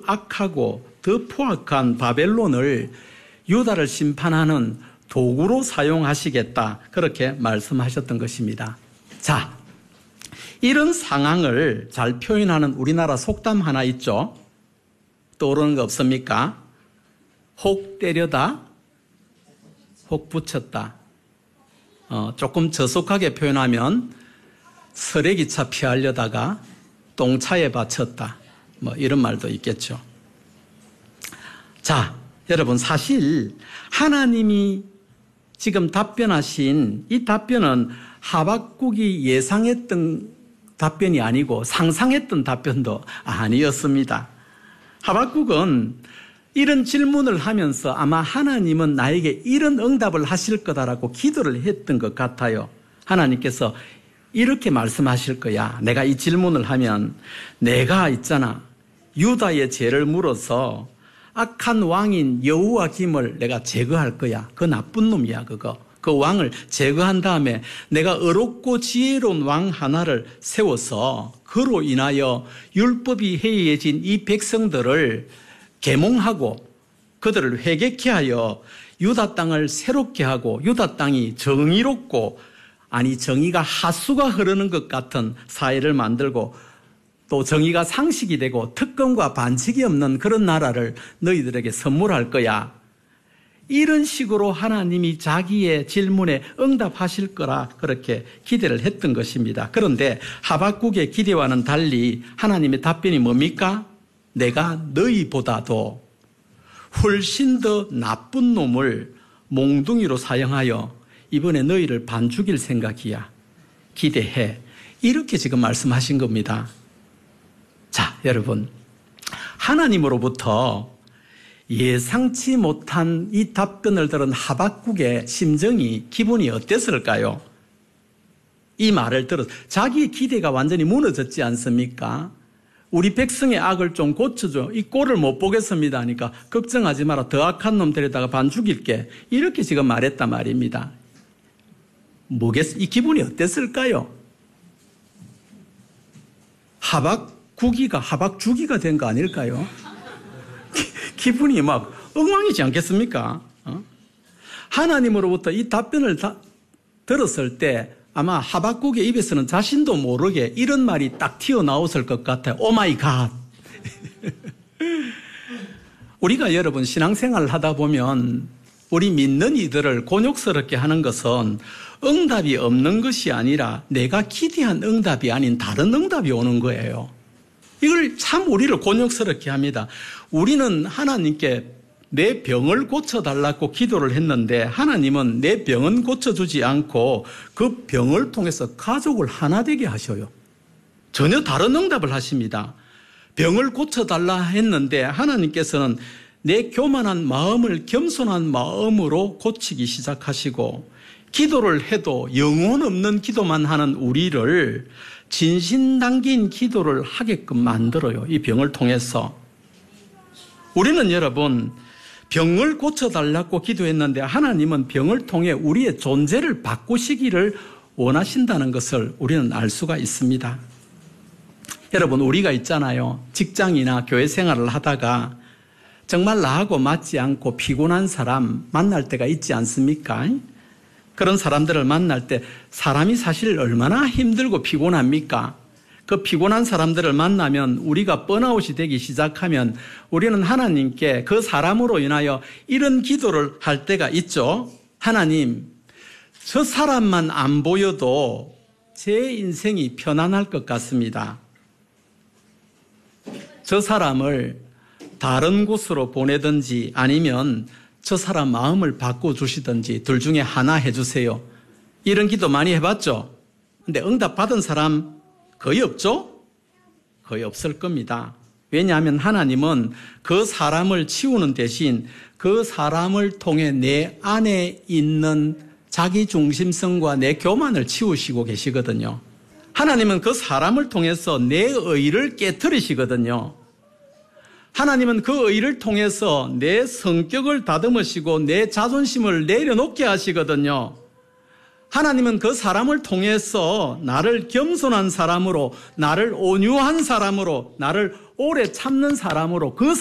악하고 더 포악한 바벨론을 유다를 심판하는 도구로 사용하시겠다. 그렇게 말씀하셨던 것입니다. 자, 이런 상황을 잘 표현하는 우리나라 속담 하나 있죠. 떠오르는 거 없습니까? 혹 때려다, 혹 붙였다. 조금 저속하게 표현하면 쓰레기차 피하려다가 똥차에 받쳤다. 뭐 이런 말도 있겠죠. 자, 여러분 사실 하나님이 지금 답변하신 이 답변은 하박국이 예상했던 답변이 아니고 상상했던 답변도 아니었습니다. 하박국은 이런 질문을 하면서 아마 하나님은 나에게 이런 응답을 하실 거다라고 기도를 했던 것 같아요. 하나님께서 이렇게 말씀하실 거야. 내가 이 질문을 하면 내가 있잖아. 유다의 죄를 물어서 악한 왕인 여호와김을 내가 제거할 거야. 그 나쁜 놈이야 그거. 그 왕을 제거한 다음에 내가 어렵고 지혜로운 왕 하나를 세워서 그로 인하여 율법이 해이해진 이 백성들을 계몽하고 그들을 회개케 하여 유다 땅을 새롭게 하고 유다 땅이 정의롭고 정의가 하수가 흐르는 것 같은 사회를 만들고 또 정의가 상식이 되고 특권과 반칙이 없는 그런 나라를 너희들에게 선물할 거야. 이런 식으로 하나님이 자기의 질문에 응답하실 거라 그렇게 기대를 했던 것입니다. 그런데 하박국의 기대와는 달리 하나님의 답변이 뭡니까? 내가 너희보다도 훨씬 더 나쁜 놈을 몽둥이로 사용하여 이번에 너희를 반 죽일 생각이야. 기대해. 이렇게 지금 말씀하신 겁니다. 자, 여러분. 하나님으로부터 예상치 못한 이 답변을 들은 하박국의 심정이 기분이 어땠을까요? 이 말을 들어서 자기의 기대가 완전히 무너졌지 않습니까? 우리 백성의 악을 좀 고쳐줘. 이 꼴을 못 보겠습니다 하니까 걱정하지 마라. 더 악한 놈 데려다가 반 죽일게. 이렇게 지금 말했단 말입니다. 이 기분이 어땠을까요? 하박국이가 하박주기가 된 거 아닐까요? 기분이 막 엉망이지 않겠습니까? 하나님으로부터 이 답변을 들었을 때 아마 하박국의 입에서는 자신도 모르게 이런 말이 딱 튀어나왔을 것 같아요. 오 마이 갓. 우리가 여러분 신앙생활을 하다 보면 우리 믿는 이들을 곤욕스럽게 하는 것은 응답이 없는 것이 아니라 내가 기대한 응답이 아닌 다른 응답이 오는 거예요. 이걸 참 우리를 곤욕스럽게 합니다. 우리는 하나님께 내 병을 고쳐달라고 기도를 했는데 하나님은 내 병은 고쳐주지 않고 그 병을 통해서 가족을 하나 되게 하셔요. 전혀 다른 응답을 하십니다. 병을 고쳐달라 했는데 하나님께서는 내 교만한 마음을 겸손한 마음으로 고치기 시작하시고 기도를 해도 영혼 없는 기도만 하는 우리를 진신 담긴 기도를 하게끔 만들어요. 이 병을 통해서. 우리는 여러분 병을 고쳐달라고 기도했는데 하나님은 병을 통해 우리의 존재를 바꾸시기를 원하신다는 것을 우리는 알 수가 있습니다. 여러분 우리가 있잖아요. 직장이나 교회 생활을 하다가 정말 나하고 맞지 않고 피곤한 사람 만날 때가 있지 않습니까? 그런 사람들을 만날 때 사람이 사실 얼마나 힘들고 피곤합니까? 그 피곤한 사람들을 만나면 우리가 번아웃이 되기 시작하면 우리는 하나님께 그 사람으로 인하여 이런 기도를 할 때가 있죠. 하나님, 저 사람만 안 보여도 제 인생이 편안할 것 같습니다. 저 사람을 다른 곳으로 보내든지 아니면 저 사람 마음을 바꿔주시든지 둘 중에 하나 해주세요. 이런 기도 많이 해봤죠? 근데 응답 받은 사람 거의 없죠? 거의 없을 겁니다. 왜냐하면 하나님은 그 사람을 치우는 대신 그 사람을 통해 내 안에 있는 자기 중심성과 내 교만을 치우시고 계시거든요. 하나님은 그 사람을 통해서 내 의를 깨트리시거든요. 하나님은 그 의를 통해서 내 성격을 다듬으시고 내 자존심을 내려놓게 하시거든요. 하나님은 그 사람을 통해서 나를 겸손한 사람으로, 나를 온유한 사람으로, 나를 오래 참는 사람으로 그